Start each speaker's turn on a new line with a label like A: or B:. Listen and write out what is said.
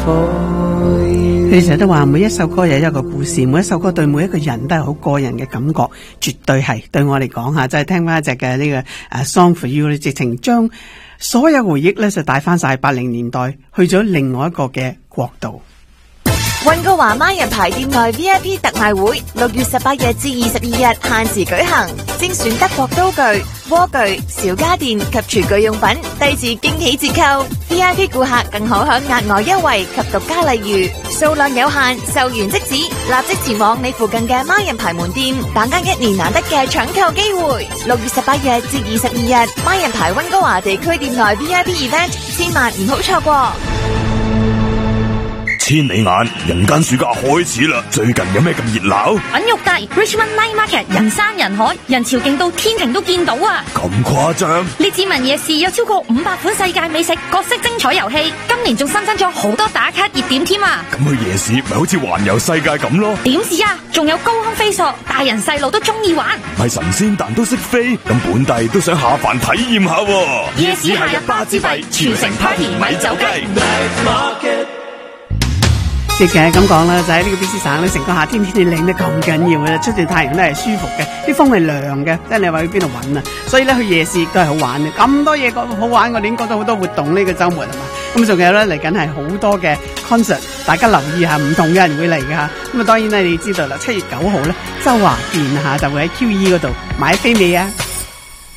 A: 佢哋成日都話每一首歌有一個故事，每一首歌對每一個人都係好個人嘅感覺，絕對係對我嚟講吓，就係聽翻一隻嘅呢個Song for You 咧，直情將所有回憶咧就帶翻晒80年代，去咗另外一個嘅國度。
B: 溫哥華孖人牌店內 VIP 特賣會6月18日至22日限時舉行，精選德國刀具、鍋具、小家電及廚具用品，低至驚喜折扣。VIP 顧客更可享額外優惠及獨家禮遇，數量有限，售完即止，立即前往你附近嘅孖人牌門店，把握1年難得嘅搶購機會。6月18日至22日，孖人牌溫哥華地區店內 VIP event，千萬唔好錯過。
C: 千里眼，人間暑假開始啦！最近有咩咁熱鬧？
D: 品玉街 Richmond Night Market 人山人海，人潮勁到天庭都見到啊！
C: 咁誇張？
D: 列治文夜市有超過500款世界美食，各式精彩遊戲，今年仲新增咗好多打卡熱點添啊！
C: 咁去夜市咪好似環遊世界咁咯？
D: 點止啊！仲有高空飛索，大人細路都中意玩。
C: 唔係神仙但都識飛，咁本地都想下凡體驗下喎。
D: 夜市夏日巴之幣，全城 party 咪走雞。
A: 即係咁講啦，就喺呢個 BC 省咧，成個夏天天氣靚得咁緊要嘅，出段太陽都係舒服嘅，啲風係涼嘅，即係你話去邊度揾啊？所以咧去夜市亦都係好玩嘅，咁多嘢好玩，我哋已經覺得好多活動呢個週末係嘛？咁仲有咧嚟緊係好多嘅 concert， 大家留意下，唔同嘅人會嚟㗎嚇。咁啊當然咧你知道啦，7月9號咧，周華健嚇就會喺 QE 嗰度買飛未啊？